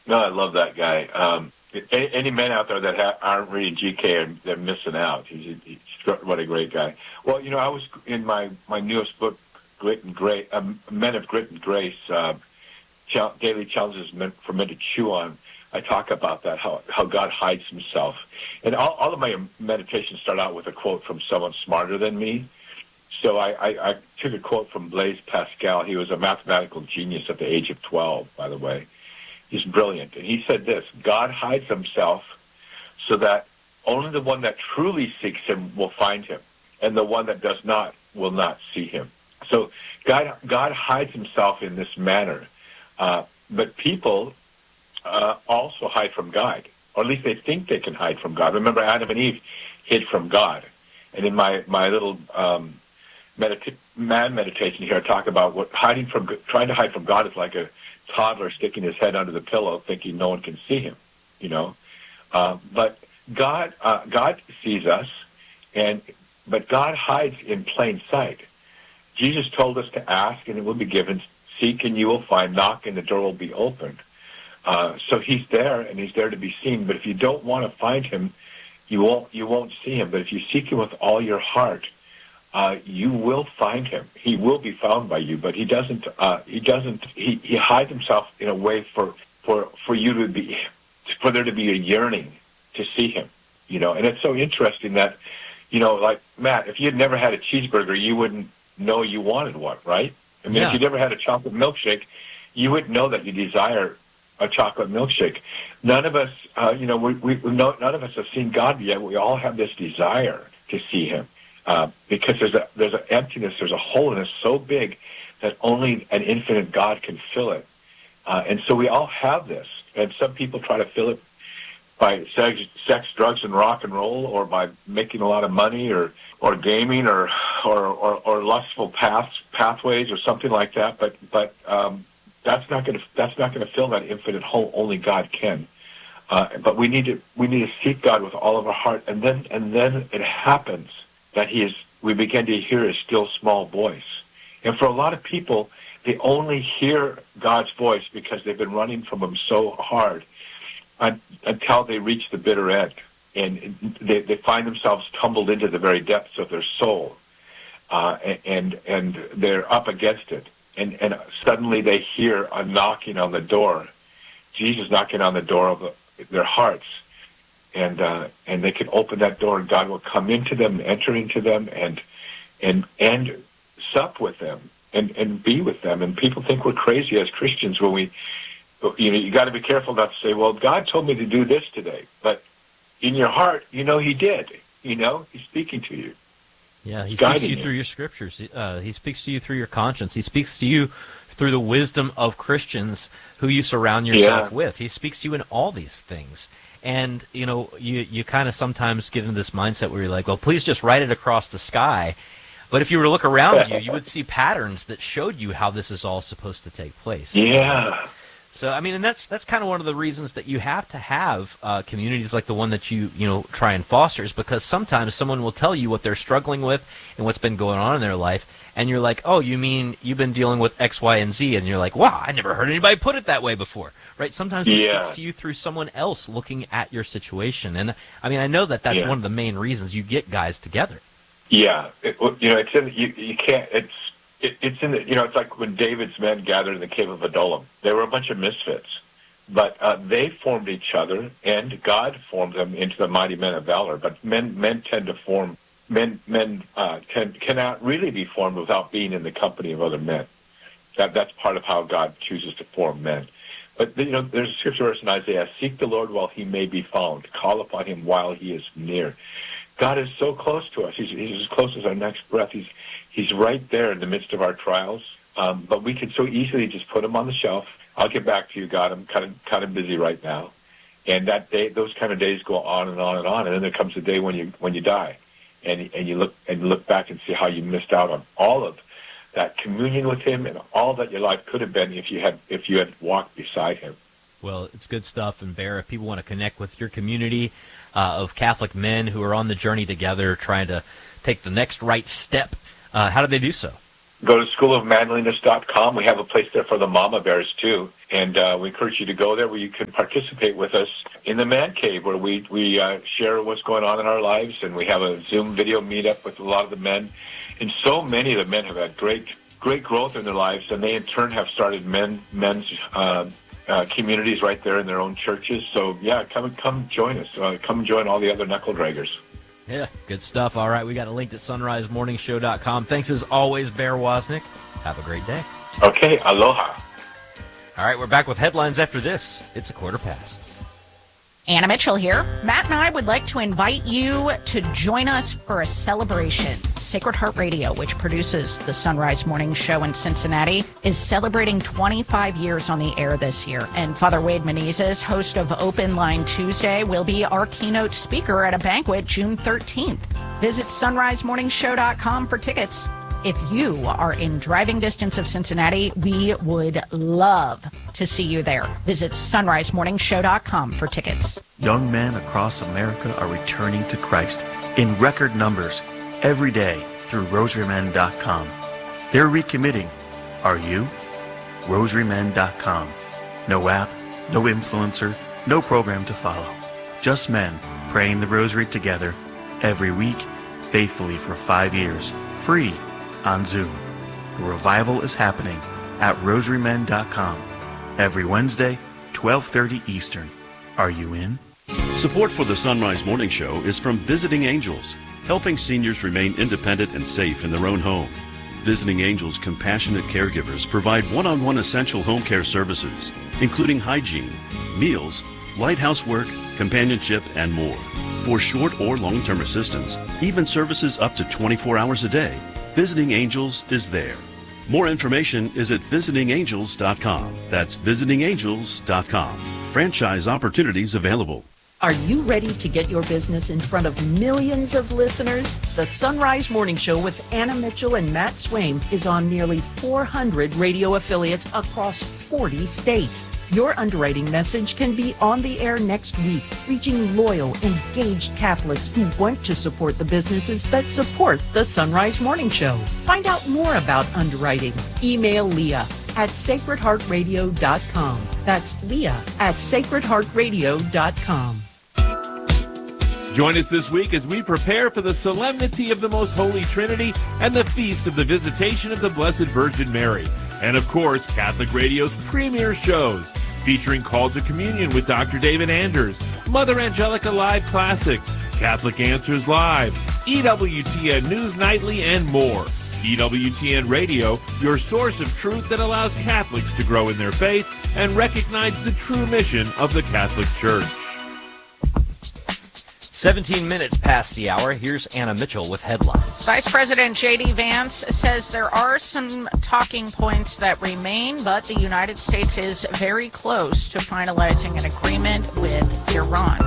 No, I love that guy. Any men out there that aren't reading GK, they're missing out. What a great guy. Well, I was in my newest book, Grit and Grace, Men of Grit and Grace, Daily Challenges for Men to Chew On. I talk about that, how God hides himself. And all of my meditations start out with a quote from someone smarter than me. So I took a quote from Blaise Pascal. He was a mathematical genius at the age of 12, by the way. He's brilliant. And he said this: God hides himself so that only the one that truly seeks him will find him, and the one that does not will not see him. So God hides himself in this manner. But people also hide from God, or at least they think they can hide from God. Remember, Adam and Eve hid from God. And in my little meditation here, I talk about what trying to hide from God is like a toddler sticking his head under the pillow thinking no one can see him, but God sees us, but God hides in plain sight. Jesus told us to ask and it will be given, seek and you will find, knock and the door will be opened. So he's there and he's there to be seen, but if you don't want to find him, you won't see him. But if you seek him with all your heart, you will find him. He will be found by you, but he hides himself in a way for you to be, for there to be a yearning to see him, and it's so interesting that, like Matt, if you had never had a cheeseburger, you wouldn't know you wanted one, right? I mean, If you never had a chocolate milkshake, you wouldn't know that you desire a chocolate milkshake. None of us, none of us have seen God yet. We all have this desire to see him. Because there's an emptiness, there's a holiness so big that only an infinite God can fill it. And so we all have this. And some people try to fill it by sex, drugs, and rock and roll, or by making a lot of money, or gaming, or lustful pathways, or something like that. But that's not going to fill that infinite hole. Only God can. But we need to seek God with all of our heart, and then it happens that we begin to hear his still small voice. And for a lot of people, they only hear God's voice because they've been running from him so hard until they reach the bitter end. And they find themselves tumbled into the very depths of their soul. And they're up against it. And suddenly they hear a knocking on the door, Jesus knocking on the door of their hearts. And they can open that door, and God will come into them, enter into them, and sup with them, and be with them. And people think we're crazy as Christians when you got to be careful not to say, well, God told me to do this today. But in your heart, he did. He's speaking to you. Yeah, he speaks to you through your scriptures. He speaks to you through your conscience. He speaks to you through the wisdom of Christians who you surround yourself with. He speaks to you in all these things. And, you kind of sometimes get into this mindset where you're like, well, please just write it across the sky. But if you were to look around you, you would see patterns that showed you how this is all supposed to take place. Yeah. So, I mean, and that's kind of one of the reasons that you have to have communities like the one that you try and foster, is because sometimes someone will tell you what they're struggling with and what's been going on in their life, and you're like, oh, you mean you've been dealing with X, Y, and Z, and you're like, wow, I never heard anybody put it that way before, right? Sometimes it speaks to you through someone else looking at your situation, and I mean, I know that that's one of the main reasons you get guys together. Yeah, it's in you can't. It's in the, it's like when David's men gathered in the cave of Adullam. They were a bunch of misfits, but they formed each other, and God formed them into the mighty men of valor. But men tend to form. Men cannot really be formed without being in the company of other men. That's part of how God chooses to form men. But there's a scripture verse in Isaiah: "Seek the Lord while he may be found; call upon him while he is near." God is so close to us. He's as close as our next breath. He's right there in the midst of our trials. But we can so easily just put him on the shelf. I'll get back to you, God. I'm kind of busy right now. And that day, those kind of days go on and on and on. And then there comes a day when you die, and you look back and see how you missed out on all of that communion with him and all that your life could have been if you had walked beside him. Well, it's good stuff. And Bear, if people want to connect with your community of Catholic men who are on the journey together, trying to take the next right step, how do they do so? go to schoolofmanliness.com. We have a place there for the mama bears, too. And we encourage you to go there where you can participate with us in the Man Cave, where we share what's going on in our lives. And we have a Zoom video meetup with a lot of the men. And so many of the men have had great growth in their lives, and they in turn have started men's communities right there in their own churches. So, yeah, come join us. Come join all the other knuckle draggers. Yeah, good stuff. All right, we got a link to sunrisemorningshow.com. Thanks as always, Bear Wozniak. Have a great day. Okay, aloha. All right, we're back with headlines after this. It's 1:15. Anna Mitchell here. Matt and I would like to invite you to join us for a celebration. Sacred Heart Radio, which produces the Sunrise Morning Show in Cincinnati, is celebrating 25 years on the air this year. And Father Wade Menezes, host of Open Line Tuesday, will be our keynote speaker at a banquet June 13th. Visit sunrisemorningshow.com for tickets. If you are in driving distance of Cincinnati, we would love to see you there. Visit sunrisemorningshow.com for tickets. Young men across America are returning to Christ in record numbers every day through rosarymen.com. They're recommitting. Are you? rosarymen.com. No app, no influencer, no program to follow. Just men praying the rosary together every week, faithfully for 5 years, free on Zoom. The revival is happening at rosarymen.com every Wednesday, 12:30 Eastern. Are you in? Support for the Sunrise Morning Show is from Visiting Angels, helping seniors remain independent and safe in their own home. Visiting Angels compassionate caregivers provide one-on-one essential home care services, including hygiene, meals, light housework, companionship, and more. For short or long-term assistance, even services up to 24 hours a day, Visiting Angels is there. More information is at visitingangels.com. That's visitingangels.com. Franchise opportunities available. Are you ready to get your business in front of millions of listeners? The Sunrise Morning Show with Anna Mitchell and Matt Swain is on nearly 400 radio affiliates across 40 states. Your underwriting message can be on the air next week, reaching loyal, engaged Catholics who want to support the businesses that support the Sunrise Morning Show. Find out more about underwriting. Email Leah at sacredheartradio.com. That's Leah at sacredheartradio.com. Join us this week as we prepare for the solemnity of the Most Holy Trinity and the Feast of the Visitation of the Blessed Virgin Mary. And, of course, Catholic Radio's premier shows, featuring Call to Communion with Dr. David Anders, Mother Angelica Live Classics, Catholic Answers Live, EWTN News Nightly, and more. EWTN Radio, your source of truth that allows Catholics to grow in their faith and recognize the true mission of the Catholic Church. 17 minutes past the hour. Here's Anna Mitchell with headlines. Vice President J.D. Vance says there are some talking points that remain, but the United States is very close to finalizing an agreement with Iran.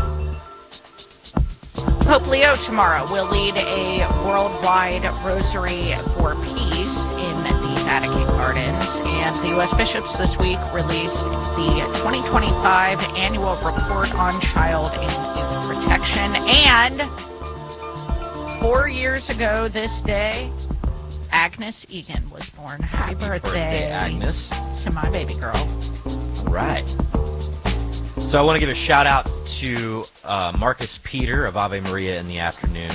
Pope Leo tomorrow will lead a worldwide rosary for peace in the Vatican Gardens, and the U.S. bishops this week released the 2025 annual report on child and youth protection. And 4 years ago this day, Agnes Egan was born. Happy birthday, Agnes. To my baby girl. All right. So I want to give a shout out to Marcus Peter of Ave Maria in the Afternoon.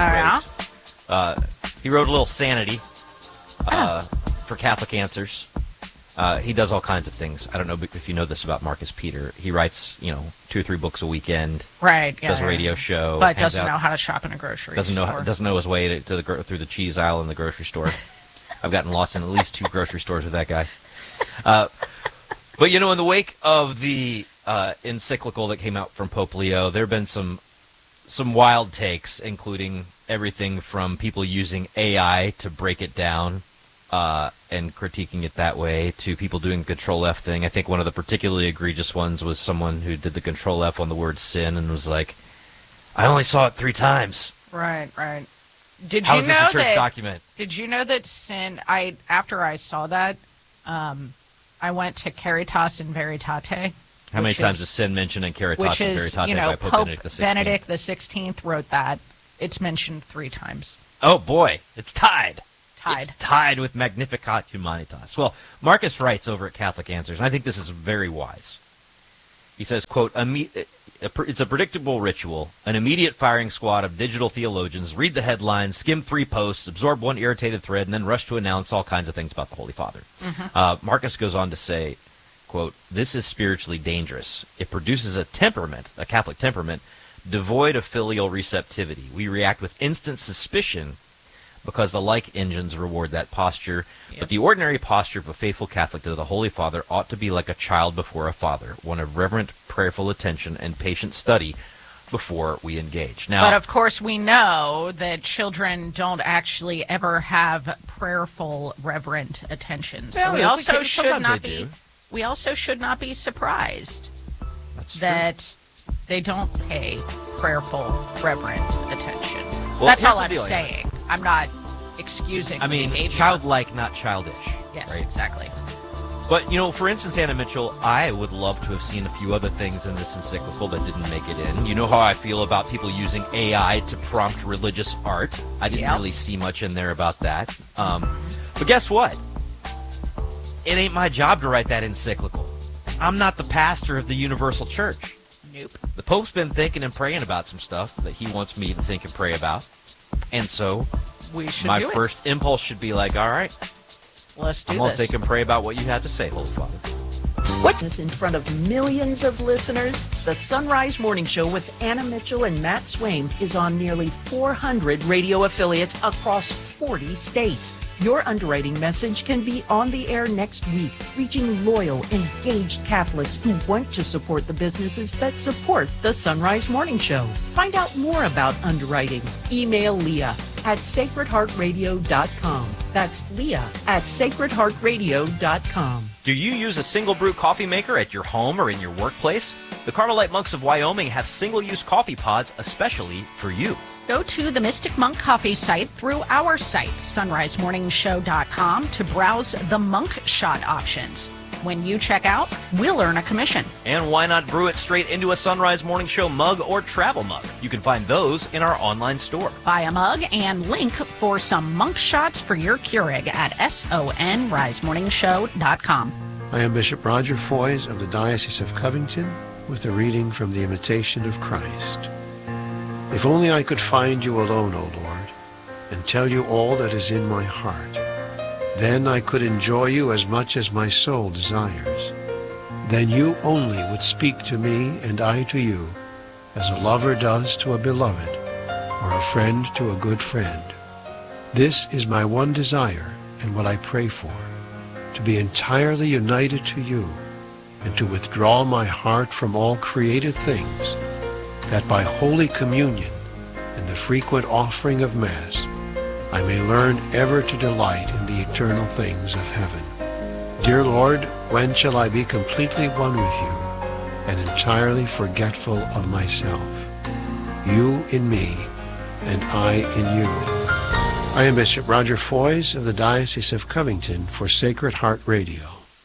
He wrote a little Sanity for Catholic Answers. He does all kinds of things. I don't know if you know this about Marcus Peter. He writes, 2 or 3 books a weekend. Right. Does a radio show. But doesn't know how to shop in a grocery store. Doesn't know his way through the cheese aisle in the grocery store. I've gotten lost in at least 2 grocery stores with that guy. But, in the wake of the encyclical that came out from Pope Leo, there have been some wild takes, including everything from people using AI to break it down and critiquing it that way, to people doing the Control-F thing. I think one of the particularly egregious ones was someone who did the Control-F on the word sin and was like, I only saw it 3 times. Right. How is this a church document? Did you know that sin, after I saw that, I went to Caritas in Veritate. How many times is sin mentioned in Caritas in Veritate by Pope Benedict XVI? Benedict XVI wrote that. It's mentioned 3 times. Oh, boy. It's tied. tied. It's tied with Magnificat Humanitas. Well, Marcus writes over at Catholic Answers, and I think this is very wise. He says, quote, it's a predictable ritual, an immediate firing squad of digital theologians read the headlines, skim 3 posts, absorb one irritated thread, and then rush to announce all kinds of things about the Holy Father. Marcus goes on to say, quote, this is spiritually dangerous. It produces a temperament, a Catholic temperament, devoid of filial receptivity. We react with instant suspicion because the like engines reward that posture. Yep. But the ordinary posture of a faithful Catholic to the Holy Father ought to be like a child before a father, one of reverent, prayerful attention and patient study before we engage. Now, but of course, we know that children don't actually ever have prayerful, reverent attention. So we also should not be. We also should not be surprised that they don't pay prayerful, reverent attention. Well, that's all I'm saying. I'm not excusing. I mean, behavior. Childlike, not childish. Yes, right? Exactly. But, for instance, Anna Mitchell, I would love to have seen a few other things in this encyclical that didn't make it in. You know how I feel about people using AI to prompt religious art. I didn't really see much in there about that. But guess what? It ain't my job to write that encyclical. I'm not the pastor of the Universal Church. Nope. The Pope's been thinking and praying about some stuff that he wants me to think and pray about. And so my first impulse should be like, all right, let's do this. I'm going to think and pray about what you had to say, Holy Father. What's in front of millions of listeners? The Sunrise Morning Show with Anna Mitchell and Matt Swaim is on nearly 400 radio affiliates across 40 states. Your underwriting message can be on the air next week, reaching loyal, engaged Catholics who want to support the businesses that support the Sunrise Morning Show. Find out more about underwriting. Email Leah at sacredheartradio.com. That's Leah at sacredheartradio.com. Do you use a single brew coffee maker at your home or in your workplace? The Carmelite Monks of Wyoming have single-use coffee pods especially for you. Go to the Mystic Monk Coffee site through our site, sunrisemorningshow.com, to browse the Monk Shot options. When you check out, we'll earn a commission. And why not brew it straight into a Sunrise Morning Show mug or travel mug? You can find those in our online store. Buy a mug and link for some Monk Shots for your Keurig at sonrisemorningshow.com. I am Bishop Roger Foys of the Diocese of Covington with a reading from the Imitation of Christ. If only I could find you alone, O Lord, and tell you all that is in my heart. Then I could enjoy you as much as my soul desires. Then you only would speak to me and I to you, as a lover does to a beloved, or a friend to a good friend. This is my one desire and what I pray for, to be entirely united to you, and to withdraw my heart from all created things, that by Holy Communion and the frequent offering of Mass, I may learn ever to delight in the eternal things of heaven. Dear Lord, when shall I be completely one with you and entirely forgetful of myself? You in me and I in you. I am Bishop Roger Foys of the Diocese of Covington for Sacred Heart Radio.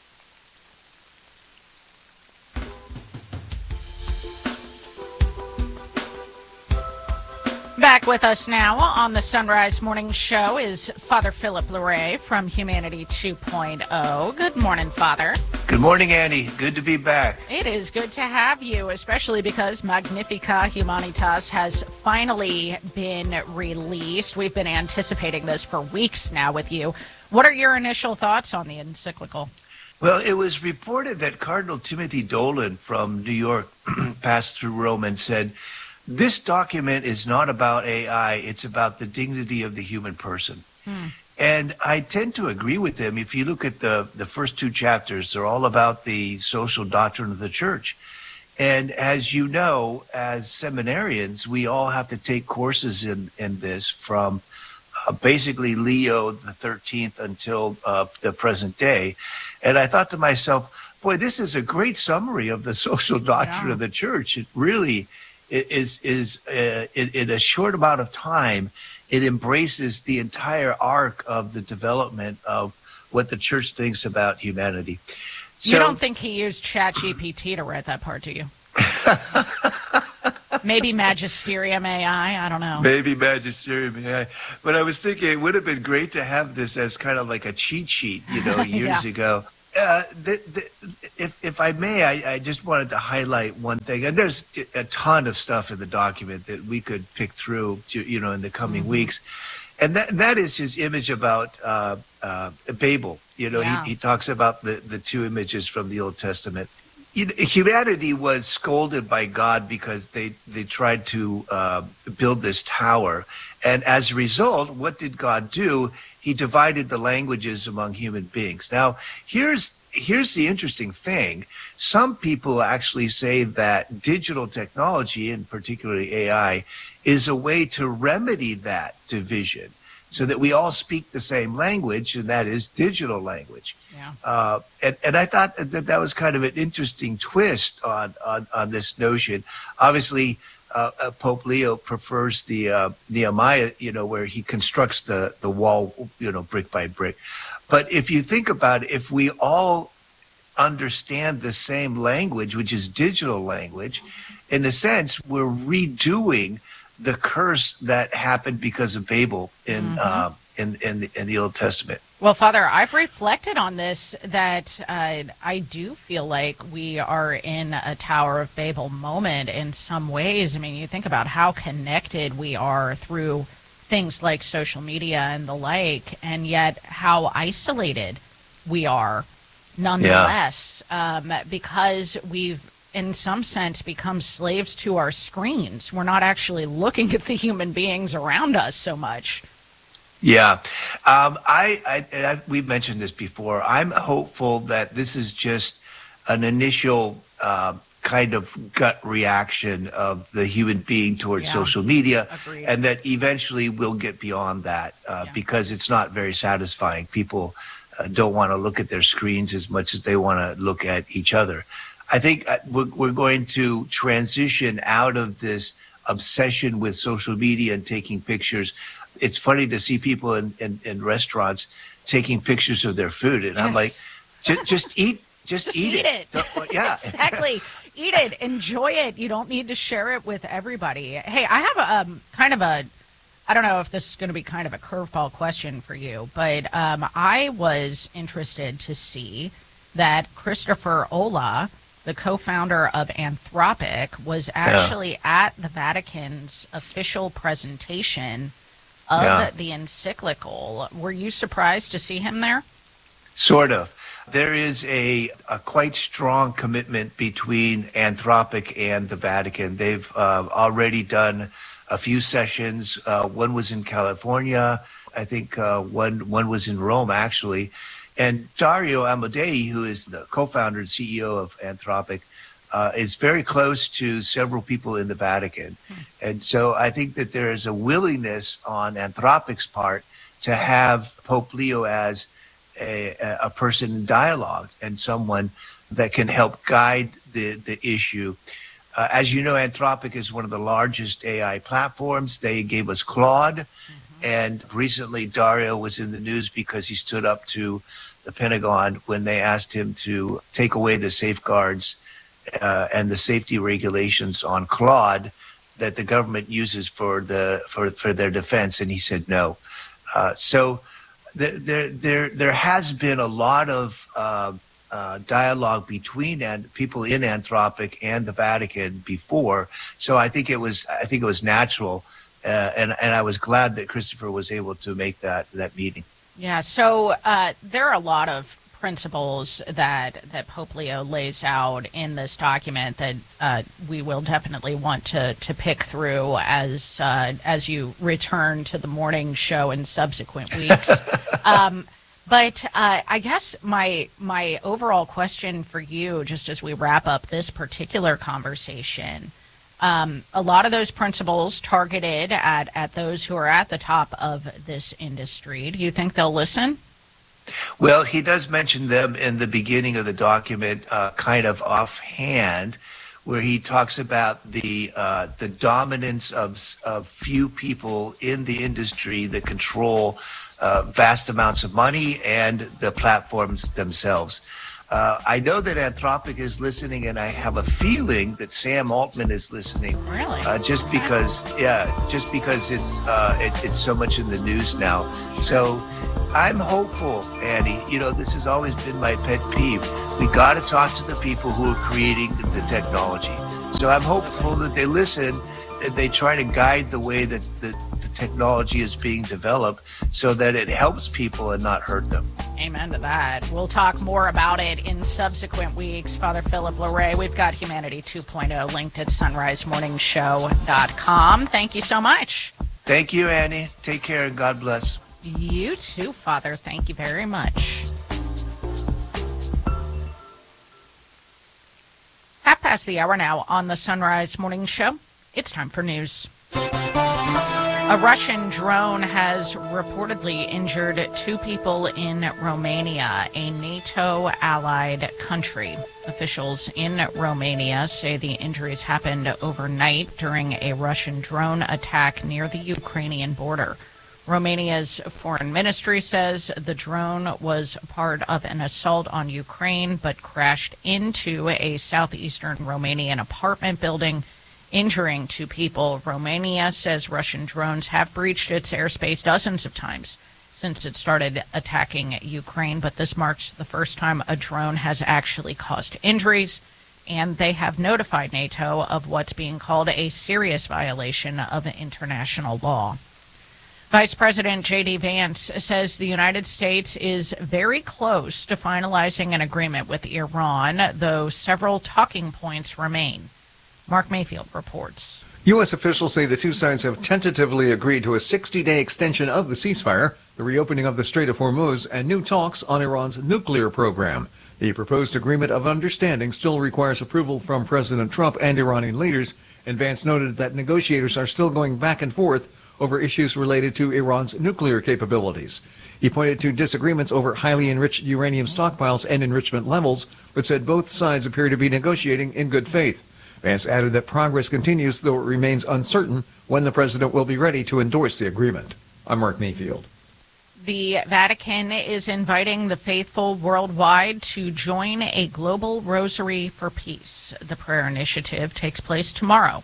Back with us now on the Sunrise Morning Show is Father Philip Larray from Humanity 2.0. Good morning, Father. Good morning, Annie. Good to be back. It is good to have you, especially because Magnificat Humanitas has finally been released. We've been anticipating this for weeks now with you. What are your initial thoughts on the encyclical? Well, it was reported that Cardinal Timothy Dolan from New York passed through Rome and said, this document is not about AI, it's about the dignity of the human person. And I tend to agree with him. If you look at the first 2 chapters, they're all about the social doctrine of the church. And as you know, as seminarians, we all have to take courses in this from basically Leo the 13th until the present day. And I thought to myself, boy, this is a great summary of the social doctrine of the church. It really is in a short amount of time, it embraces the entire arc of the development of what the church thinks about humanity. So, you don't think he used ChatGPT to write that part, do you? Maybe Magisterium AI. I don't know. Maybe Magisterium AI. But I was thinking it would have been great to have this as kind of like a cheat sheet, years ago. If I may, I just wanted to highlight one thing. And there's a ton of stuff in the document that we could pick through, in the coming weeks. And that is his image about Babel. He talks about the two images from the Old Testament. Humanity was scolded by God because they tried to build this tower. And as a result, what did God do? He divided the languages among human beings. Now, here's the interesting thing. Some people actually say that digital technology, and particularly AI, is a way to remedy that division so that we all speak the same language, and that is digital language. Yeah. And I thought that was kind of an interesting twist on this notion. Obviously, Pope Leo prefers the Nehemiah, where he constructs the wall, brick by brick. But if you think about it, if we all understand the same language, which is digital language, in a sense, we're redoing the curse that happened because of Babel in the Old Testament. Well, Father, I've reflected on this, that I do feel like we are in a Tower of Babel moment in some ways. I mean, you think about how connected we are through things like social media and the like, and yet how isolated we are nonetheless, because we've, in some sense, become slaves to our screens. We're not actually looking at the human beings around us so much. Yeah. We've mentioned this before. I'm hopeful that this is just an initial kind of gut reaction of the human being towards social media. Agreed. And that eventually we'll get beyond that because it's not very satisfying. People don't want to look at their screens as much as they want to look at each other. I think we're going to transition out of this obsession with social media and taking pictures. It's funny to see people in restaurants taking pictures of their food. And I'm like, just eat it. Yeah, exactly. Eat it. Enjoy it. You don't need to share it with everybody. Hey, I have kind of a, I don't know if this is going to be kind of a curveball question for you, but I was interested to see that Christopher Olah, the co-founder of Anthropic, was actually at the Vatican's official presentation of the encyclical. Were you surprised to see him there? Sort of. There is a quite strong commitment between Anthropic and the Vatican. They've already done a few sessions. One was in California. I think one was in Rome, actually. And Dario Amodei, who is the co-founder and CEO of Anthropic, is very close to several people in the Vatican. And so I think that there is a willingness on Anthropic's part to have Pope Leo as a person in dialogue and someone that can help guide the issue. As you know, Anthropic is one of the largest AI platforms. They gave us Claude. And recently Dario was in the news because he stood up to the Pentagon when they asked him to take away the safeguards and the safety regulations on Claude that the government uses for their defense, and he said no. So there has been a lot of dialogue between people in Anthropic and the Vatican before. So I think it was natural, and I was glad that Christopher was able to make that meeting. Yeah, so there are a lot of principles that Pope Leo lays out in this document that we will definitely want to pick through as you return to the morning show in subsequent weeks. But I guess my overall question for you, just as we wrap up this particular conversation, a lot of those principles targeted at those who are at the top of this industry. Do you think they'll listen? Well, he does mention them in the beginning of the document, kind of offhand, where he talks about the dominance of few people in the industry that control vast amounts of money and the platforms themselves. I know that Anthropic is listening, and I have a feeling that Sam Altman is listening. Really? Just because it's so much in the news now. So I'm hopeful, Annie. You know, this has always been my pet peeve. We got to talk to the people who are creating the technology. So I'm hopeful that they listen and they try to guide the way that the technology is being developed so that it helps people and not hurt them. Amen to that. We'll talk more about it in subsequent weeks. Father Philip Larray, we've got Humanity 2.0 linked at sunrisemorningshow.com. Thank you so much. Thank you, Annie. Take care and God bless. You too, Father. Thank you very much. 6:30 now on the Sunrise Morning Show. It's time for news. A Russian drone has reportedly injured 2 people in Romania, a NATO-allied country. Officials in Romania say the injuries happened overnight during a Russian drone attack near the Ukrainian border. Romania's foreign ministry says the drone was part of an assault on Ukraine but crashed into a southeastern Romanian apartment building, injuring 2 people. Romania says Russian drones have breached its airspace dozens of times since it started attacking Ukraine, but this marks the first time a drone has actually caused injuries, and they have notified NATO of what's being called a serious violation of international law. Vice President J.D. Vance says the United States is very close to finalizing an agreement with Iran, though several talking points remain. Mark Mayfield reports. U.S. officials say the two sides have tentatively agreed to a 60-day extension of the ceasefire, the reopening of the Strait of Hormuz, and new talks on Iran's nuclear program. The proposed agreement of understanding still requires approval from President Trump and Iranian leaders, and Vance noted that negotiators are still going back and forth over issues related to Iran's nuclear capabilities. He pointed to disagreements over highly enriched uranium stockpiles and enrichment levels, but said both sides appear to be negotiating in good faith. Vance added that progress continues, though it remains uncertain when the president will be ready to endorse the agreement. I'm Mark Mayfield. The Vatican is inviting the faithful worldwide to join a global rosary for peace. The prayer initiative takes place tomorrow,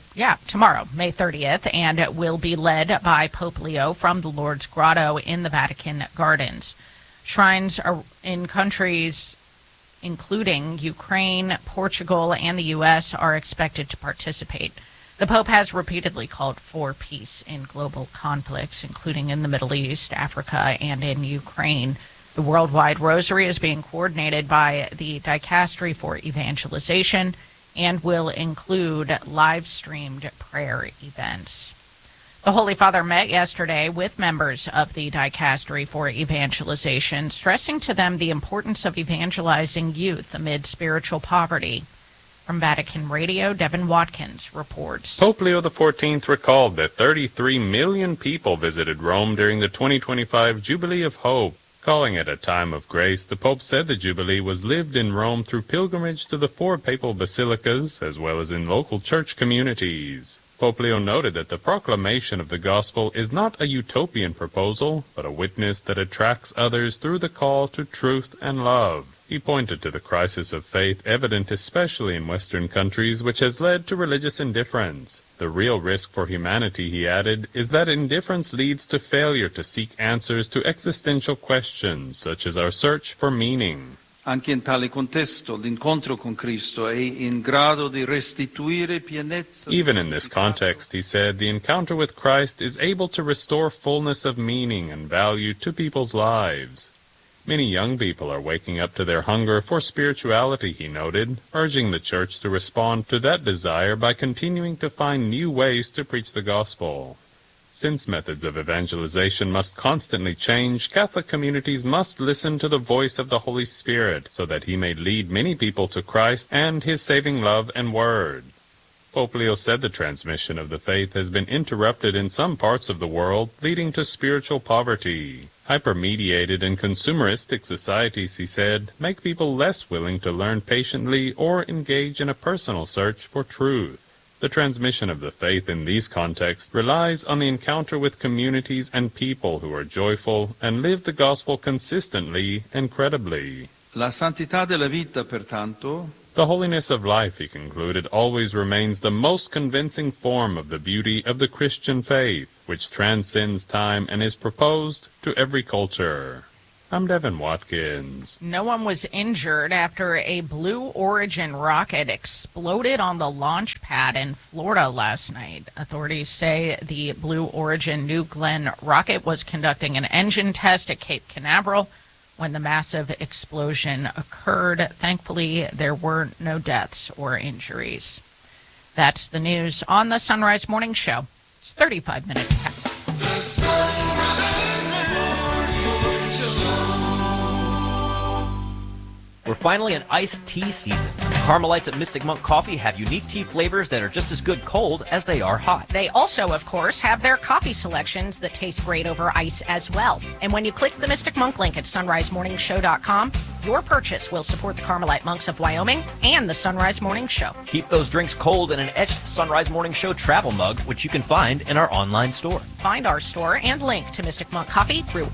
May 30th, and will be led by Pope Leo from the Lourdes Grotto in the Vatican Gardens. Shrines are in countries including Ukraine, Portugal, and the U.S. are expected to participate. The Pope has repeatedly called for peace in global conflicts, including in the Middle East, Africa, and in Ukraine. The Worldwide Rosary is being coordinated by the Dicastery for Evangelization and will include live-streamed prayer events. The Holy Father met yesterday with members of the Dicastery for Evangelization, stressing to them the importance of evangelizing youth amid spiritual poverty. From Vatican Radio, Devin Watkins reports. Pope Leo XIV recalled that 33 million people visited Rome during the 2025 Jubilee of Hope. Calling it a time of grace, the Pope said the Jubilee was lived in Rome through pilgrimage to the 4 papal basilicas, as well as in local church communities. Pope Leo noted that the proclamation of the gospel is not a utopian proposal, but a witness that attracts others through the call to truth and love. He pointed to the crisis of faith evident especially in Western countries, which has led to religious indifference. The real risk for humanity, he added, is that indifference leads to failure to seek answers to existential questions, such as our search for meaning. Anche in tale contesto, l'incontro con Cristo è in grado di restituire pienezza. Even in this context, he said, the encounter with Christ is able to restore fullness of meaning and value to people's lives. Many young people are waking up to their hunger for spirituality, he noted, urging the Church to respond to that desire by continuing to find new ways to preach the gospel. Since methods of evangelization must constantly change, Catholic communities must listen to the voice of the Holy Spirit so that he may lead many people to Christ and his saving love and word. Pope Leo said the transmission of the faith has been interrupted in some parts of the world, leading to spiritual poverty. Hyper-mediated and consumeristic societies, he said, make people less willing to learn patiently or engage in a personal search for truth. The transmission of the faith in these contexts relies on the encounter with communities and people who are joyful and live the gospel consistently and credibly. La santità della vita, pertanto, The holiness of life, he concluded, always remains the most convincing form of the beauty of the Christian faith, which transcends time and is proposed to every culture. I'm Devin Watkins. No one was injured after a Blue Origin rocket exploded on the launch pad in Florida last night. Authorities say the Blue Origin New Glenn rocket was conducting an engine test at Cape Canaveral when the massive explosion occurred. Thankfully, there were no deaths or injuries. That's the news on the Sunrise Morning Show. It's 35 minutes past. The Sunrise Morning Show. We're finally in iced tea season. Carmelites at Mystic Monk Coffee have unique tea flavors that are just as good cold as they are hot. They also, of course, have their coffee selections that taste great over ice as well. And when you click the Mystic Monk link at sunrisemorningshow.com, your purchase will support the Carmelite Monks of Wyoming and the Sunrise Morning Show. Keep those drinks cold in an etched Sunrise Morning Show travel mug, which you can find in our online store. Find our store and link to Mystic Monk Coffee through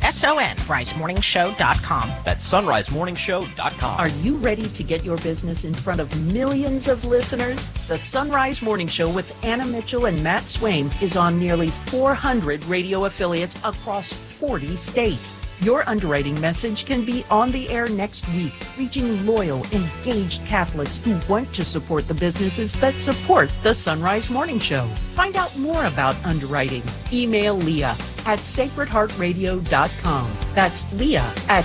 sunrisemorningshow.com. That's sunrisemorningshow.com. Are you ready to get your business in front of millions of listeners? The Sunrise Morning Show with Anna Mitchell and Matt Swain is on nearly 400 radio affiliates across 40 states. Your underwriting message can be on the air next week, reaching loyal, engaged Catholics who want to support the businesses that support the Sunrise Morning Show. Find out more about underwriting. Email Leah at sacredheartradio.com. That's Leah at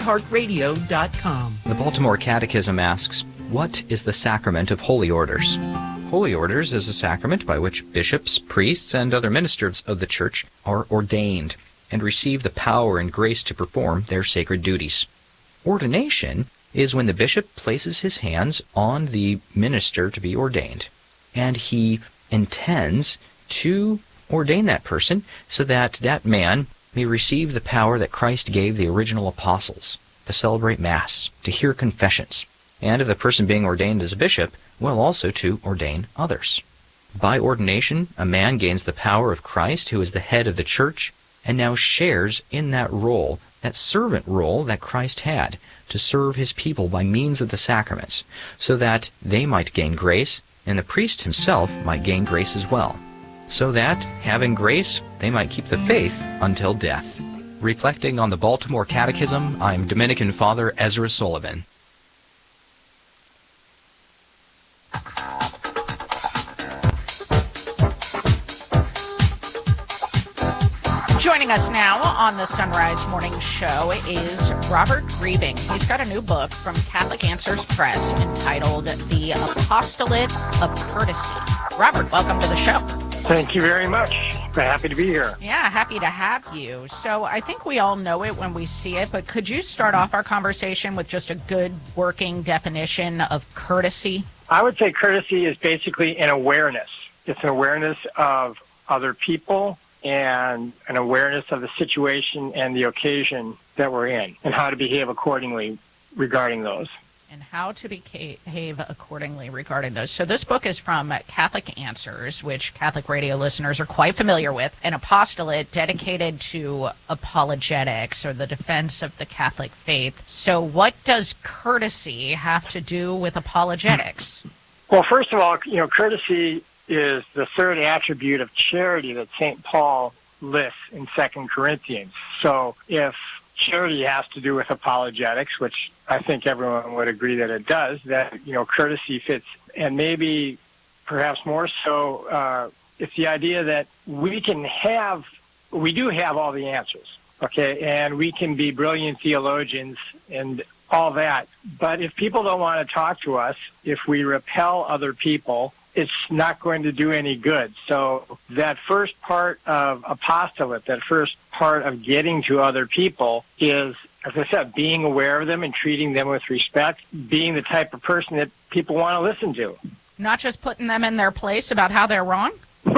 sacredheartradio.com. The Baltimore Catechism asks, what is the sacrament of holy orders? Holy orders is a sacrament by which bishops, priests, and other ministers of the Church are ordained and receive the power and grace to perform their sacred duties. Ordination is when the bishop places his hands on the minister to be ordained, and he intends to ordain that person so that that man may receive the power that Christ gave the original apostles to celebrate Mass, to hear confessions, and if the person being ordained as a bishop, well, also to ordain others. By ordination, a man gains the power of Christ, who is the head of the Church, and now shares in that role, that servant role that Christ had, to serve his people by means of the sacraments, so that they might gain grace, and the priest himself might gain grace as well, so that, having grace, they might keep the faith until death. Reflecting on the Baltimore Catechism, I'm Dominican Father Ezra Sullivan. Joining us now on the Sunrise Morning Show is Robert Griebing. He's got a new book from Catholic Answers Press entitled The Apostolate of Courtesy. Robert, welcome to the show. Thank you very much. We're happy to be here. Yeah, happy to have you. So I think we all know it when we see it, but could you start off our conversation with just a good working definition of courtesy? I would say courtesy is basically an awareness. It's an awareness of other people and an awareness of the situation and the occasion that we're in and how to behave accordingly regarding those. And how to behave accordingly regarding those. So this book is from Catholic Answers, which Catholic radio listeners are quite familiar with, an apostolate dedicated to apologetics or the defense of the Catholic faith. So what does courtesy have to do with apologetics? Well, first of all, courtesy is the third attribute of charity that St. Paul lists in 2 Corinthians. So if charity has to do with apologetics, which I think everyone would agree that it does, that, courtesy fits. And maybe perhaps more so, it's the idea that we do have all the answers, okay? And we can be brilliant theologians and all that. But if people don't want to talk to us, if we repel other people, it's not going to do any good. So that first part of apostolate, that first part of getting to other people is, as I said, being aware of them and treating them with respect, being the type of person that people want to listen to. Not just putting them in their place about how they're wrong?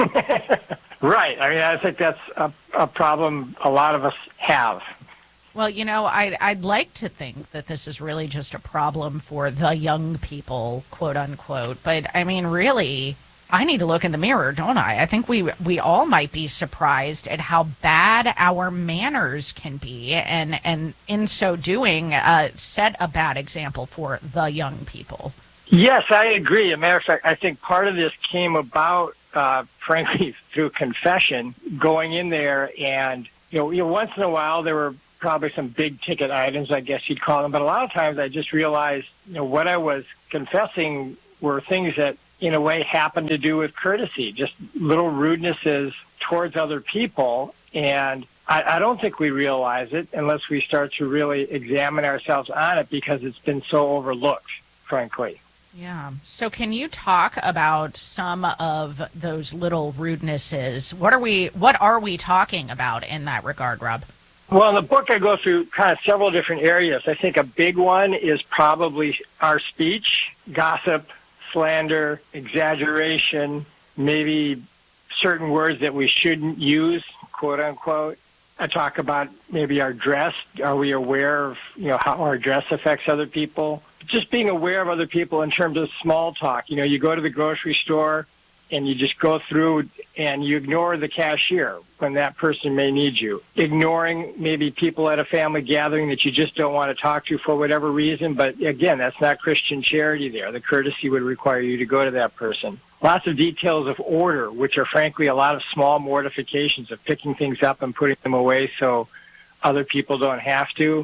Right. I think that's a problem a lot of us have. Well, I'd like to think that this is really just a problem for the young people, quote unquote. But really, I need to look in the mirror, don't I? I think we all might be surprised at how bad our manners can be, and in so doing, set a bad example for the young people. Yes, I agree. As a matter of fact, I think part of this came about, frankly, through confession, going in there and, once in a while there were probably some big ticket items, I guess you'd call them, but a lot of times I just realized, what I was confessing were things that, in a way, happened to do with courtesy, just little rudenesses towards other people. And I don't think we realize it unless we start to really examine ourselves on it, because it's been so overlooked, frankly. Yeah. So can you talk about some of those little rudenesses? What are we talking about in that regard, Rob? Well, in the book, I go through kind of several different areas. I think a big one is probably our speech, gossip, slander, exaggeration, maybe certain words that we shouldn't use, quote unquote. I talk about maybe our dress. Are we aware of, how our dress affects other people? Just being aware of other people in terms of small talk. You go to the grocery store and you just go through and you ignore the cashier when that person may need you. Ignoring maybe people at a family gathering that you just don't want to talk to for whatever reason. But again, that's not Christian charity there. The courtesy would require you to go to that person. Lots of details of order, which are frankly a lot of small mortifications of picking things up and putting them away so other people don't have to.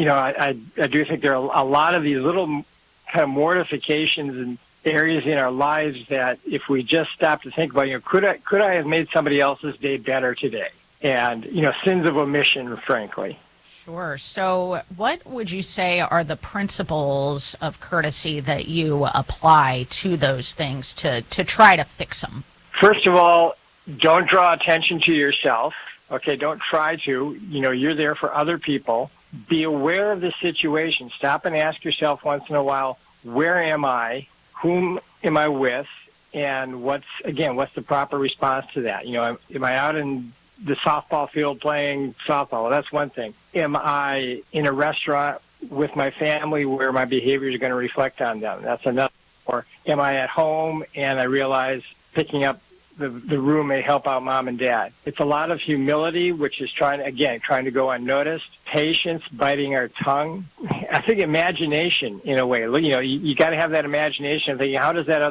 I do think there are a lot of these little kind of mortifications and areas in our lives that if we just stop to think about, could I have made somebody else's day better today? And, sins of omission, frankly. Sure. So what would you say are the principles of courtesy that you apply to those things to try to fix them? First of all, don't draw attention to yourself. Okay, don't try to. You're there for other people. Be aware of the situation. Stop and ask yourself once in a while, where am I? Whom am I with? And what's the proper response to that? Am I out in the softball field playing softball? Well, that's one thing. Am I in a restaurant with my family where my behaviors are going to reflect on them? That's another. Or am I at home and I realize picking up the room may help out mom and dad? It's a lot of humility, which is trying to go unnoticed. Patience, biting our tongue. I think imagination, in a way. You got to have that imagination of thinking, how does that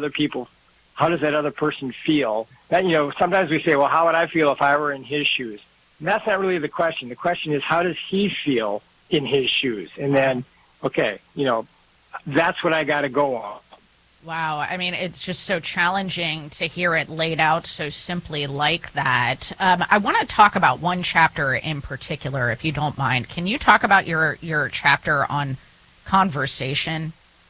other person feel? That, sometimes we say, well, how would I feel if I were in his shoes? And that's not really the question. The question is, how does he feel in his shoes? And then, okay, that's what I got to go on. Wow. I mean, it's just so challenging to hear it laid out so simply like that. I want to talk about one chapter in particular, if you don't mind. Can you talk about your chapter on conversation?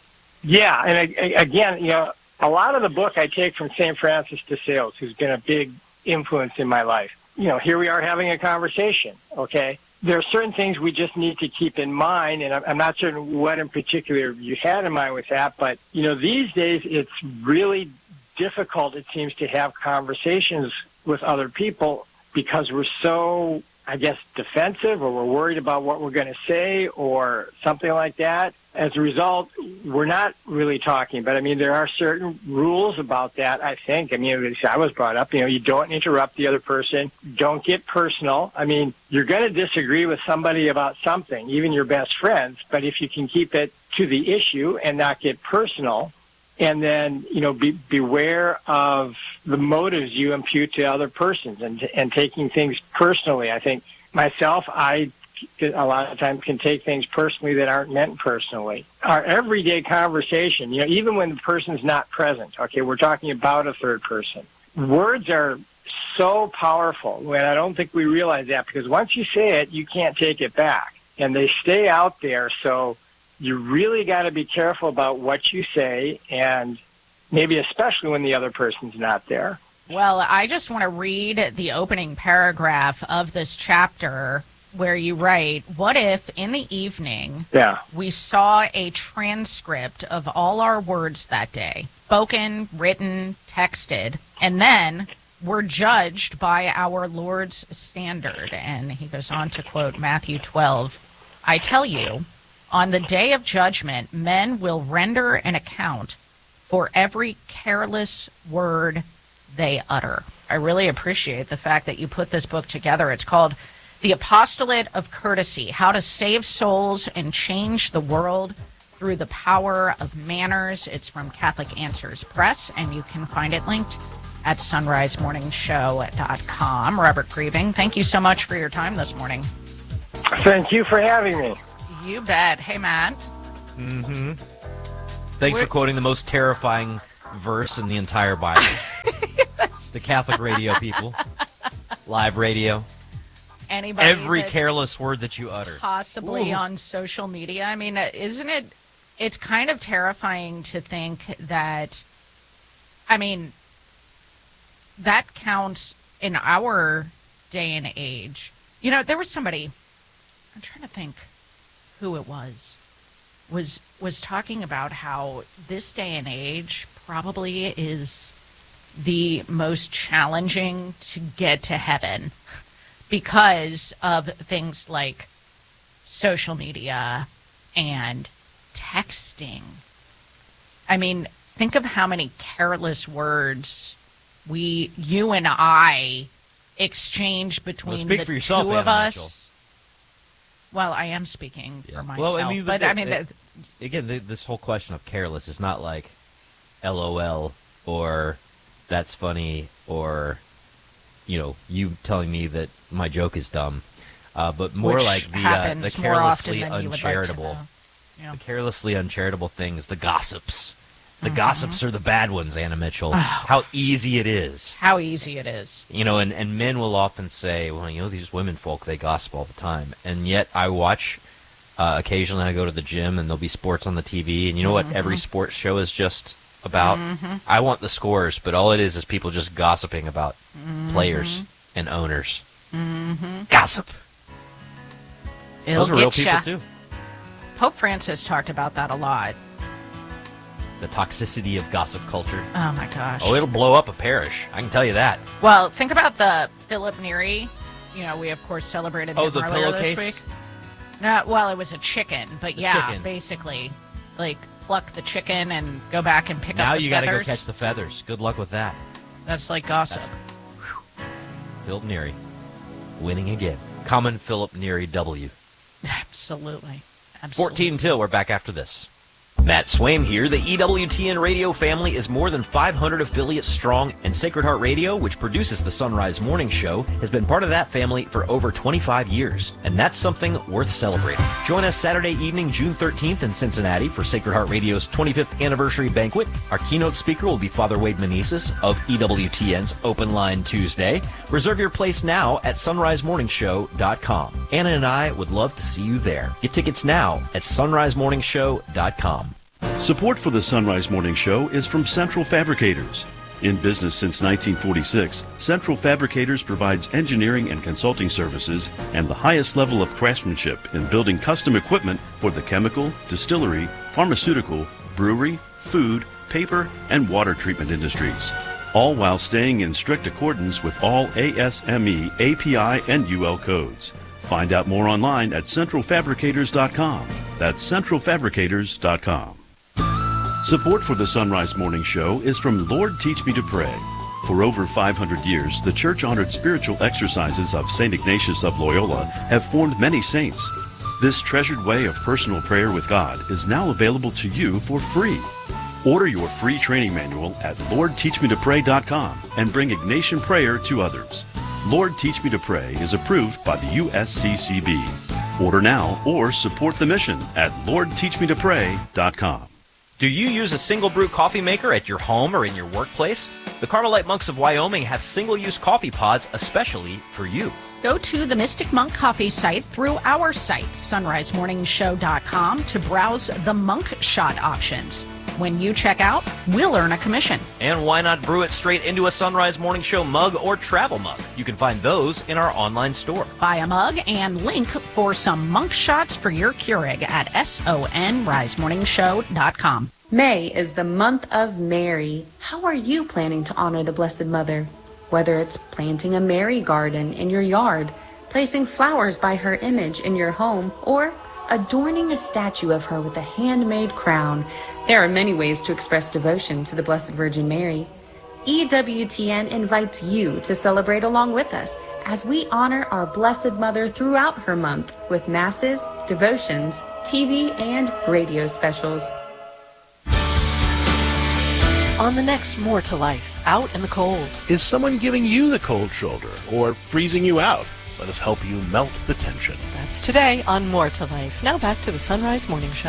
Yeah. And again, a lot of the book I take from St. Francis de Sales, who's been a big influence in my life. Here we are having a conversation, okay? There are certain things we just need to keep in mind, and I'm not certain what in particular you had in mind with that, but, these days it's really difficult, it seems, to have conversations with other people because we're so, I guess, defensive, or we're worried about what we're going to say or something like that. As a result, we're not really talking. But, there are certain rules about that, I think. I was brought up, you don't interrupt the other person. Don't get personal. You're going to disagree with somebody about something, even your best friends. But if you can keep it to the issue and not get personal, and then, beware of the motives you impute to other persons and taking things personally. I think myself, I a lot of times can take things personally that aren't meant personally. Our everyday conversation, even when the person's not present, okay, we're talking about a third person. Words are so powerful, and I don't think we realize that, because once you say it, you can't take it back, and they stay out there. So you really got to be careful about what you say, and maybe especially when the other person's not there. Well, I just want to read the opening paragraph of this chapter where you write, what if in the evening we saw a transcript of all our words that day, spoken, written, texted, and then were judged by our Lord's standard? And he goes on to quote Matthew 12, I tell you, on the day of judgment, men will render an account for every careless word they utter. I really appreciate the fact that you put this book together. It's called The Apostolate of Courtesy, How to Save Souls and Change the World Through the Power of Manners. It's from Catholic Answers Press, and you can find it linked at sunrisemorningshow.com. Robert Grieving, thank you so much for your time this morning. Thank you for having me. You bet. Hey, Matt. Mm-hmm. Thanks for quoting the most terrifying verse in the entire Bible. Yes. The Catholic radio people. Live radio. Anybody Every that's careless word that you utter. possibly on social media. I mean, isn't it? It's kind of terrifying to think that, I mean, that counts in our day and age. You know, there was somebody, I'm trying to think who it was talking about how this day and age probably is the most challenging to get to heaven because of things like social media and texting. I mean, think of how many careless words you and I exchange between speak the for yourself, two of Anna us. Mitchell. Well, I am speaking for myself. Well, I mean, but I mean, again, this whole question of careless is not like LOL or that's funny or, you know, you telling me that my joke is dumb, but more which like the happens more often carelessly than you would like to uncharitable, know. Yeah. the carelessly uncharitable things, the gossips. The gossips are the bad ones, Anna Mitchell. Oh. How easy it is. How easy it is. You know, and men will often say, well, you know, these women folk, they gossip all the time. And yet I watch, occasionally I go to the gym and there'll be sports on the TV. And you know what every sports show is just about? I want the scores, but all it is people just gossiping about players and owners. Gossip. It'll Those are real get people, ya. too. Pope Francis talked about that a lot. The toxicity of gossip culture. Oh, my gosh. Oh, it'll blow up a parish. I can tell you that. Well, think about the Philip Neri. You know, we, of course, celebrated him the earlier this pillowcase? week. No, well, it was a chicken. But, yeah, chicken. basically, like, pluck the chicken and go back and pick Now up the you got to go feathers. catch the feathers. Good luck with that. That's like gossip. Philip Neri winning again. Common Philip Neri W. Absolutely. 14 till. We're back after this. Matt Swaim here. The EWTN radio family is more than 500 affiliates strong, and Sacred Heart Radio, which produces the Sunrise Morning Show, has been part of that family for over 25 years, and that's something worth celebrating. Join us Saturday evening, June 13th in Cincinnati for Sacred Heart Radio's 25th anniversary banquet. Our keynote speaker will be Father Wade Meneses of EWTN's Open Line Tuesday. Reserve your place now at sunrisemorningshow.com. Anna and I would love to see you there. Get tickets now at sunrisemorningshow.com. Support for the Sunrise Morning Show is from Central Fabricators. In business since 1946, Central Fabricators provides engineering and consulting services and the highest level of craftsmanship in building custom equipment for the chemical, distillery, pharmaceutical, brewery, food, paper, and water treatment industries, all while staying in strict accordance with all ASME, API, and UL codes. Find out more online at centralfabricators.com. That's centralfabricators.com. Support for the Sunrise Morning Show is from Lord Teach Me to Pray. For over 500 years, the church-honored spiritual exercises of St. Ignatius of Loyola have formed many saints. This treasured way of personal prayer with God is now available to you for free. Order your free training manual at LordTeachMeToPray.com and bring Ignatian prayer to others. Lord Teach Me to Pray is approved by the USCCB. Order now or support the mission at LordTeachMeToPray.com. Do you use a single brew coffee maker at your home or in your workplace? The Carmelite Monks of Wyoming have single-use coffee pods especially for you. Go to the Mystic Monk Coffee site through our site, sunrisemorningshow.com, to browse the Monk Shot options. When you check out, we'll earn a commission. And why not brew it straight into a Sunrise Morning Show mug or travel mug? You can find those in our online store. Buy a mug and link for some Monk Shots for your Keurig at sonrisemorningshow.com. May is the month of Mary. How are you planning to honor the Blessed Mother? Whether it's planting a Mary garden in your yard, placing flowers by her image in your home, or adorning a statue of her with a handmade crown, there are many ways to express devotion to the Blessed Virgin Mary. EWTN invites you to celebrate along with us as we honor our Blessed Mother throughout her month with masses, devotions, TV, and radio specials. On the next More to Life, out in the cold. Is someone giving you the cold shoulder or freezing you out? Let us help you melt the tension. That's today on More to Life. Now back to the Sunrise Morning Show.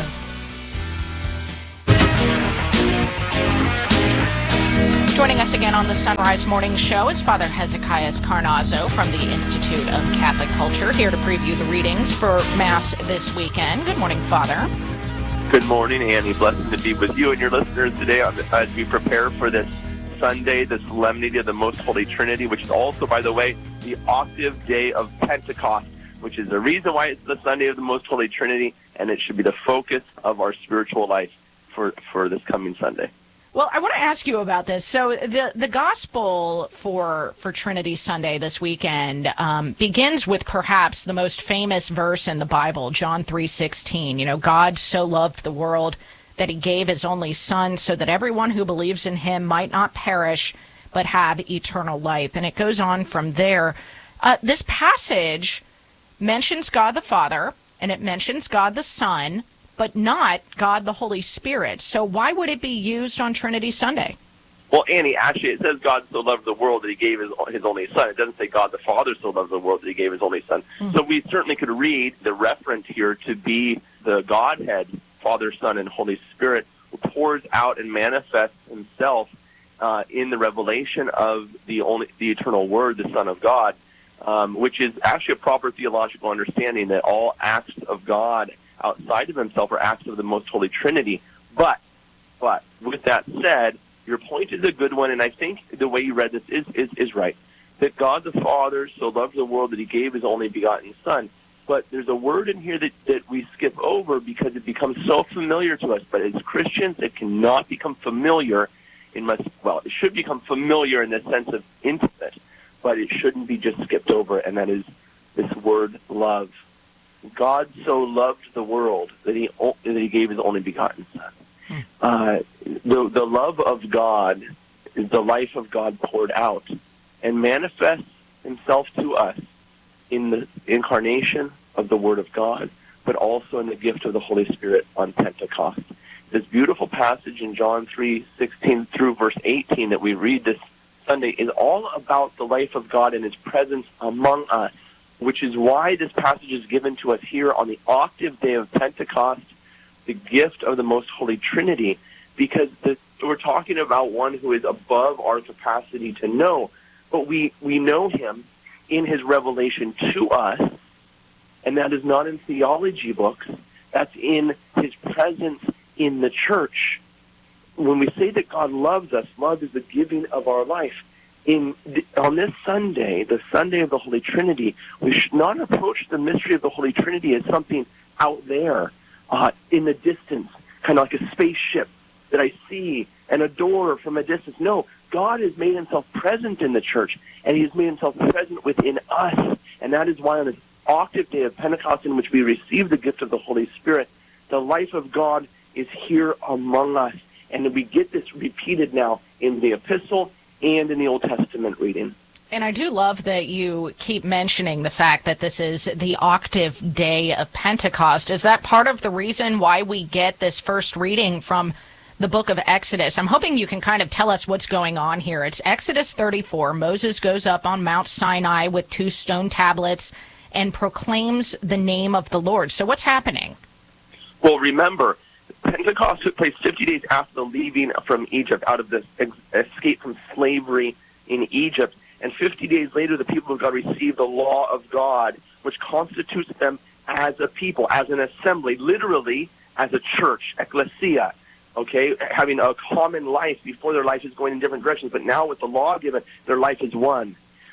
Joining us again on the Sunrise Morning Show is Father Hezekiah Carnazzo from the Institute of Catholic Culture, here to preview the readings for Mass this weekend. Good morning, Father. Good morning, Annie. Blessed to be with you and your listeners today as we prepare for this Sunday, the Solemnity of the Most Holy Trinity, which is also, by the way, the octave day of Pentecost, which is the reason why it's the Sunday of the Most Holy Trinity, and it should be the focus of our spiritual life for this coming Sunday. Well, I want to ask you about this. So the gospel for Trinity Sunday this weekend begins with perhaps the most famous verse in the Bible, John 3:16. You know, God so loved the world that he gave his only Son so that everyone who believes in him might not perish but have eternal life. And it goes on from there. This passage mentions God the Father, and it mentions God the Son, but not God the Holy Spirit. So why would it be used on Trinity Sunday? Well, Annie, actually, it says God so loved the world that he gave his only Son. It doesn't say God the Father so loved the world that he gave his only Son. So we certainly could read the reference here to be the Godhead, Father, Son, and Holy Spirit, who pours out and manifests himself in the revelation of the eternal Word, the Son of God, which is actually a proper theological understanding that all acts of God outside of himself are acts of the Most Holy Trinity. But with that said, your point is a good one, and I think the way you read this is right. That God the Father so loved the world that he gave his only begotten Son. But there's a word in here that we skip over because it becomes so familiar to us. But as Christians, it cannot become familiar it should become familiar in the sense of intimate, but it shouldn't be just skipped over, and that is this word love. God so loved the world that he gave his only begotten Son. The love of God is the life of God poured out and manifests himself to us in the incarnation of the Word of God, but also in the gift of the Holy Spirit on Pentecost. This beautiful passage in John 3:16 through verse 18 that we read this Sunday is all about the life of God and his presence among us, which is why this passage is given to us here on the octave day of Pentecost, the gift of the Most Holy Trinity, because we're talking about one who is above our capacity to know, but we know him in his revelation to us, and that is not in theology books. That's in his presence in the church. When we say that God loves us, love is the giving of our life. On this Sunday, the Sunday of the Holy Trinity, we should not approach the mystery of the Holy Trinity as something out there in the distance, kind of like a spaceship that I see and adore from a distance. No, God has made himself present in the church, and he has made himself present within us. And that is why on this octave day of Pentecost, in which we receive the gift of the Holy Spirit, the life of God is here among us. And we get this repeated now in the epistle and in the Old Testament reading. And I do love that you keep mentioning the fact that this is the octave day of Pentecost. Is that part of the reason why we get this first reading from the book of Exodus? I'm hoping you can kind of tell us what's going on here. It's Exodus 34. Moses goes up on Mount Sinai with 2 stone tablets and proclaims the name of the Lord. So what's happening? Well, remember, Pentecost took place 50 days after the leaving from Egypt, out of the escape from slavery in Egypt. And 50 days later, the people of God received the law of God, which constitutes them as a people, as an assembly, literally as a church, ecclesia, okay, having a common life before their life is going in different directions. But now with the law given, their life is one.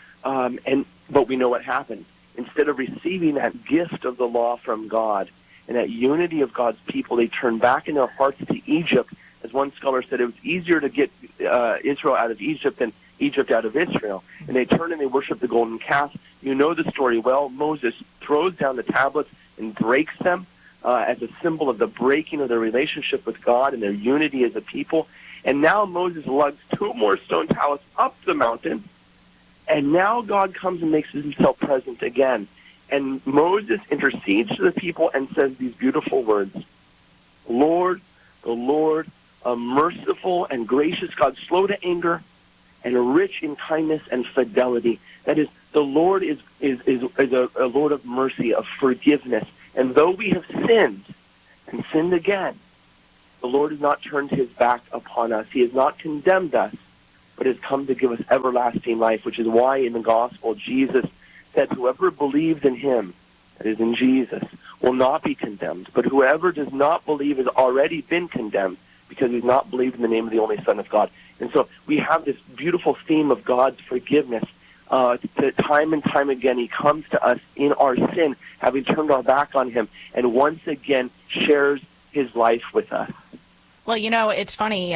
But we know what happened. Instead of receiving that gift of the law from God and that unity of God's people, they turned back in their hearts to Egypt. As one scholar said, it was easier to get Israel out of Egypt than Egypt out of Israel. And they turn and they worship the golden calf. You know the story well. Moses throws down the tablets and breaks them as a symbol of the breaking of their relationship with God and their unity as a people. And now Moses lugs 2 more stone tablets up the mountain, and now God comes and makes himself present again. And Moses intercedes to the people and says these beautiful words, Lord, the Lord, a merciful and gracious God, slow to anger and rich in kindness and fidelity. That is, the Lord is a Lord of mercy, of forgiveness. And though we have sinned and sinned again, the Lord has not turned his back upon us. He has not condemned us, but has come to give us everlasting life, which is why in the gospel Jesus said, whoever believes in him, that is in Jesus, will not be condemned. But whoever does not believe has already been condemned because he's not believed in the name of the only Son of God. And so we have this beautiful theme of God's forgiveness. Time and time again, he comes to us in our sin, having turned our back on him, and once again shares his life with us. Well, you know, it's funny.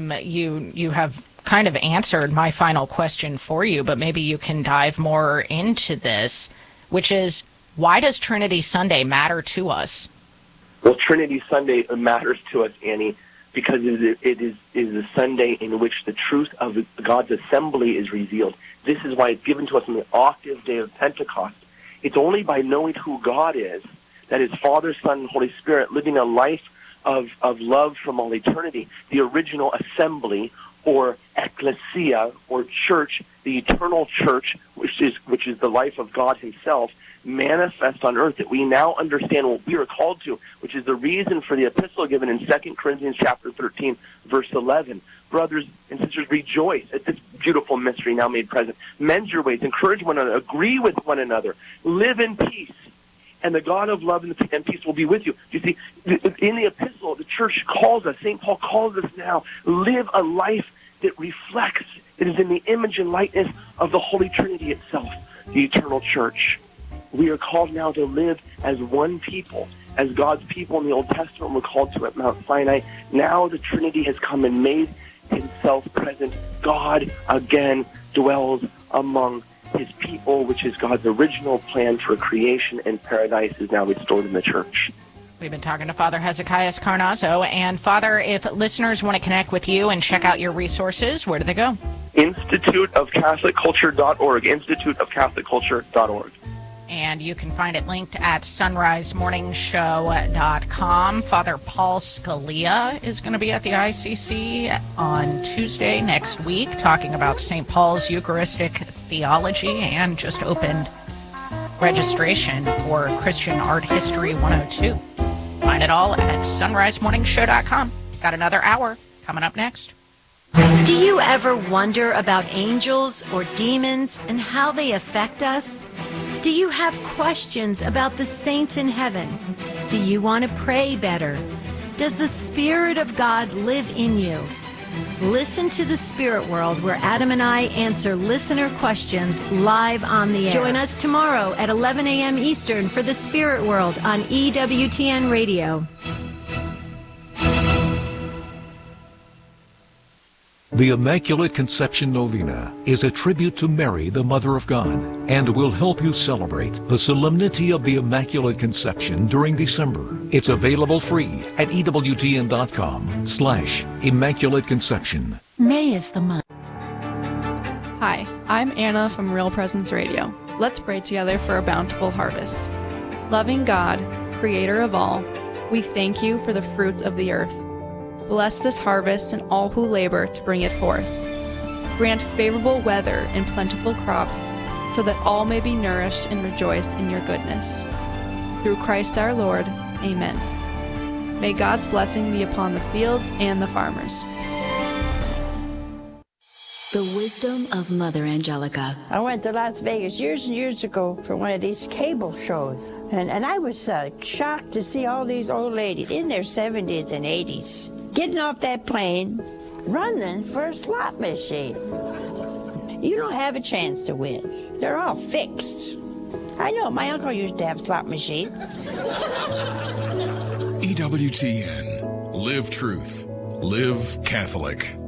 You have kind of answered my final question for you, but maybe you can dive more into this, which is, why does Trinity Sunday matter to us? Well, Trinity Sunday matters to us, Annie, because it is a Sunday in which the truth of God's assembly is revealed. This is why it's given to us on the octave day of Pentecost. It's only by knowing who God is, that is Father, Son, and Holy Spirit, living a life of love from all eternity, the original assembly, or ecclesia, or church, the eternal church, which is the life of God himself, manifest on earth, that we now understand what we are called to, which is the reason for the epistle given in 2 Corinthians chapter 13, verse 11. Brothers and sisters, rejoice at this beautiful mystery now made present. Mend your ways, encourage one another, agree with one another, live in peace, and the God of love and peace will be with you. You see, in the epistle, the church calls us, St. Paul calls us now, live a life that reflects, that is in the image and likeness of the Holy Trinity itself, the eternal church. We are called now to live as one people, as God's people in the Old Testament were called to at Mount Sinai. Now the Trinity has come and made himself present. God again dwells among his people, which is God's original plan for creation and paradise is now restored in the church. We've been talking to Father Hezekiah Carnazzo. And Father, if listeners want to connect with you and check out your resources, where do they go? InstituteofCatholicCulture.org, InstituteofCatholicCulture.org. And you can find it linked at sunrisemorningshow.com. Father Paul Scalia is going to be at the ICC on Tuesday next week talking about St. Paul's Eucharistic theology, and just opened registration for Christian Art History 102. Find it all at sunrisemorningshow.com. Got another hour coming up next. Do you ever wonder about angels or demons and how they affect us? Do you have questions about the saints in heaven? Do you want to pray better? Does the Spirit of God live in you? Listen to The Spirit World, where Adam and I answer listener questions live on the air. Join us tomorrow at 11 a.m. Eastern for The Spirit World on EWTN Radio. The Immaculate Conception Novena is a tribute to Mary, the Mother of God, and will help you celebrate the solemnity of the Immaculate Conception during December. It's available free at EWTN.com/Immaculate Conception. May is the month. Hi, I'm Anna from Real Presence Radio. Let's pray together for a bountiful harvest. Loving God, creator of all, we thank you for the fruits of the earth. Bless this harvest and all who labor to bring it forth. Grant favorable weather and plentiful crops, so that all may be nourished and rejoice in your goodness. Through Christ our Lord, amen. May God's blessing be upon the fields and the farmers. The wisdom of Mother Angelica. I went to Las Vegas years and years ago for one of these cable shows. And I was shocked to see all these old ladies in their 70s and 80s getting off that plane, running for a slot machine. You don't have a chance to win. They're all fixed. I know, my uncle used to have slot machines. EWTN. Live truth. Live Catholic.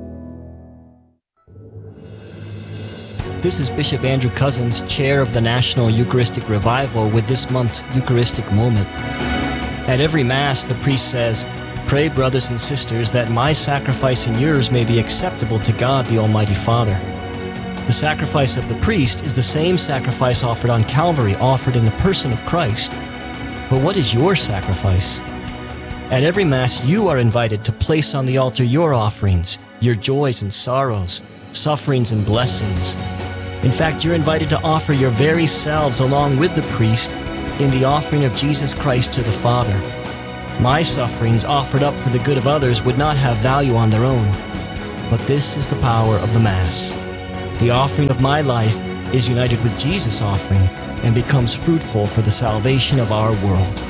This is Bishop Andrew Cousins, Chair of the National Eucharistic Revival, with this month's Eucharistic Moment. At every Mass, the priest says, Pray, brothers and sisters, that my sacrifice and yours may be acceptable to God the Almighty Father. The sacrifice of the priest is the same sacrifice offered on Calvary, offered in the person of Christ. But what is your sacrifice? At every Mass, you are invited to place on the altar your offerings, your joys and sorrows, sufferings and blessings. In fact, you're invited to offer your very selves along with the priest in the offering of Jesus Christ to the Father. My sufferings offered up for the good of others would not have value on their own. But this is the power of the Mass. The offering of my life is united with Jesus' offering and becomes fruitful for the salvation of our world.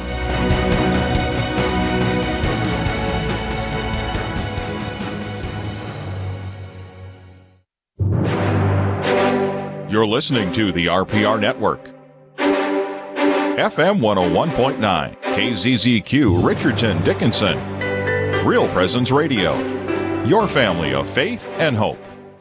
You're listening to the RPR Network. FM 101.9, KZZQ, Richardson, Dickinson. Real Presence Radio. Your family of faith and hope.